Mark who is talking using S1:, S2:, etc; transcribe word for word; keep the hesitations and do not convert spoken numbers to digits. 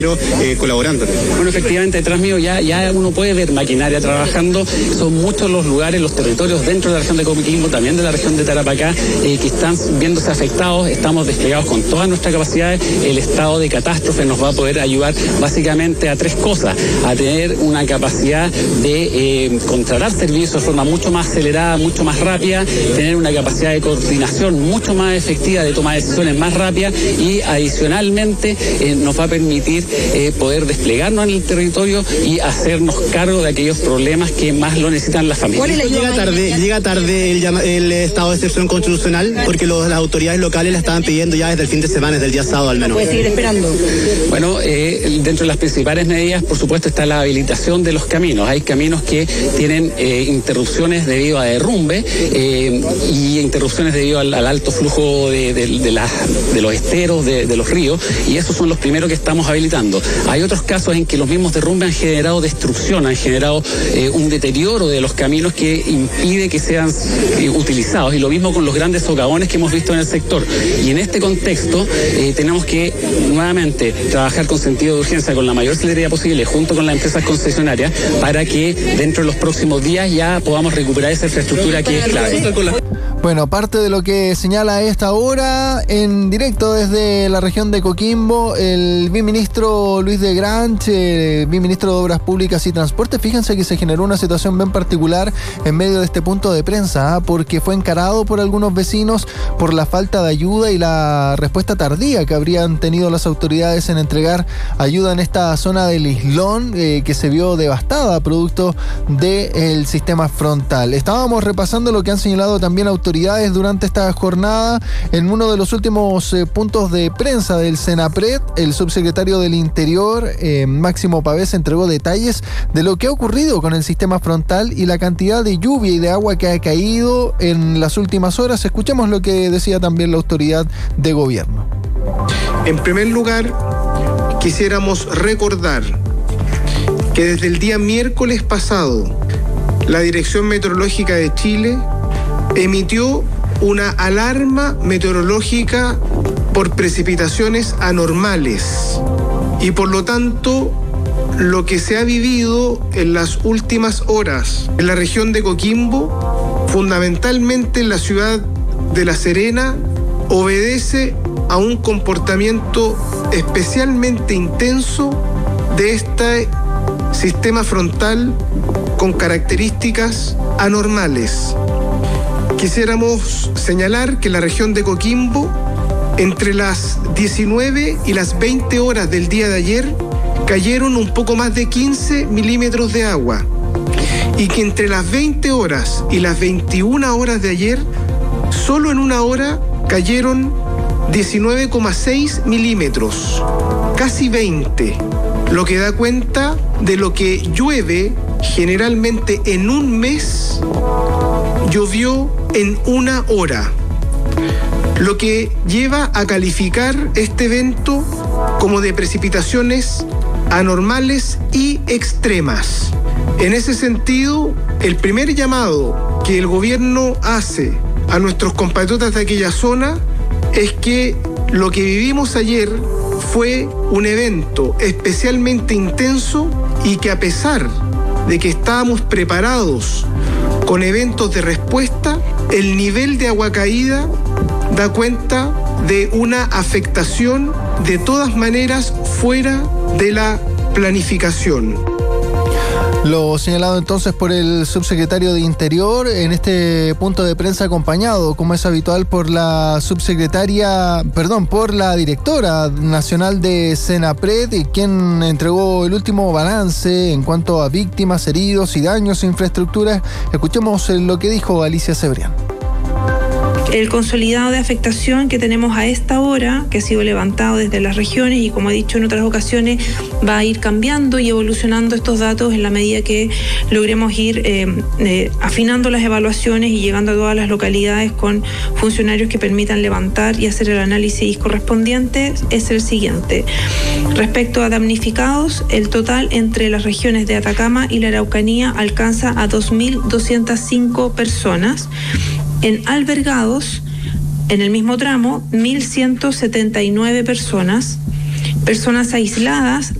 S1: Eh, colaborando.
S2: Bueno, efectivamente, detrás mío ya, ya uno puede ver maquinaria trabajando. Son muchos los lugares, los territorios dentro de la región de Coquimbo, también de la región de Tarapacá, eh, que están viéndose afectados. Estamos desplegados con todas nuestras capacidades. El estado de catástrofe nos va a poder ayudar básicamente a tres cosas: a tener una capacidad de eh, contratar servicios de forma mucho más acelerada, mucho más rápida, tener una capacidad de coordinación mucho más efectiva, de toma de decisiones más rápida, y adicionalmente eh, nos va a permitir Eh, poder desplegarnos en el territorio y hacernos cargo de aquellos problemas que más lo necesitan las familias.
S1: Llega tarde, llega tarde el, el estado de excepción constitucional, porque los, las autoridades locales la estaban pidiendo ya desde el fin de semana, desde el día sábado al menos.
S3: ¿Puede seguir esperando?
S2: Bueno, eh, dentro de las principales medidas, por supuesto, está la habilitación de los caminos. Hay caminos que tienen eh, interrupciones debido a derrumbe eh, y interrupciones debido al, al alto flujo de, de, de, la, de los esteros, de, de los ríos, y esos son los primeros que estamos habilitando. Hay otros casos en que los mismos derrumbes han generado destrucción, han generado eh, un deterioro de los caminos que impide que sean eh, utilizados, y lo mismo con los grandes socavones que hemos visto en el sector. Y en este contexto eh, tenemos que nuevamente trabajar con sentido de urgencia, con la mayor celeridad posible, junto con las empresas concesionarias, para que dentro de los próximos días ya podamos recuperar esa infraestructura que es clave.
S4: Bueno, parte de lo que señala a esta hora, en directo desde la región de Coquimbo, el viceministro Luis de Grange, viceministro de Obras Públicas y Transporte. Fíjense que se generó una situación bien particular en medio de este punto de prensa, ¿eh? porque fue encarado por algunos vecinos por la falta de ayuda y la respuesta tardía que habrían tenido las autoridades en entregar ayuda en esta zona del Islón, eh, que se vio devastada producto del sistema frontal. Estábamos repasando lo que han señalado también autoridades durante esta jornada. En uno de los últimos eh, puntos de prensa del Senapred, el subsecretario del Interior, eh, Máximo Pavés, entregó detalles de lo que ha ocurrido con el sistema frontal y la cantidad de lluvia y de agua que ha caído en las últimas horas. Escuchemos lo que decía también la autoridad de gobierno.
S5: En primer lugar, quisiéramos recordar que desde el día miércoles pasado, la Dirección Meteorológica de Chile emitió una alarma meteorológica por precipitaciones anormales, y por lo tanto lo que se ha vivido en las últimas horas en la región de Coquimbo, fundamentalmente en la ciudad de La Serena, obedece a un comportamiento especialmente intenso de este sistema frontal con características anormales. Quisiéramos señalar que en la región de Coquimbo, entre las diecinueve y las veinte horas del día de ayer, cayeron un poco más de quince milímetros de agua, y que entre las veinte horas y las veintiuna horas de ayer, solo en una hora cayeron diecinueve coma seis milímetros, casi veinte, lo que da cuenta de lo que llueve generalmente en un mes, llovió en una hora, lo que lleva a calificar este evento como de precipitaciones anormales y extremas. En ese sentido, el primer llamado que el gobierno hace a nuestros compatriotas de aquella zona es que lo que vivimos ayer fue un evento especialmente intenso, y que a pesar de que estábamos preparados con eventos de respuesta, el nivel de agua caída da cuenta de una afectación de todas maneras fuera de la planificación.
S4: Lo señalado entonces por el subsecretario de Interior en este punto de prensa, acompañado, como es habitual, por la subsecretaria, perdón, por la directora nacional de Senapred, quien entregó el último balance en cuanto a víctimas, heridos y daños a infraestructuras. Escuchemos lo que dijo Alicia Cebrián.
S6: El consolidado de afectación que tenemos a esta hora, que ha sido levantado desde las regiones y, como he dicho en otras ocasiones, va a ir cambiando y evolucionando estos datos en la medida que logremos ir eh, eh, afinando las evaluaciones y llegando a todas las localidades con funcionarios que permitan levantar y hacer el análisis correspondiente. Es el siguiente. Respecto a damnificados, el total entre las regiones de Atacama y la Araucanía alcanza a dos mil doscientas cinco personas. En albergados, en el mismo tramo, mil ciento setenta y nueve personas, personas aisladas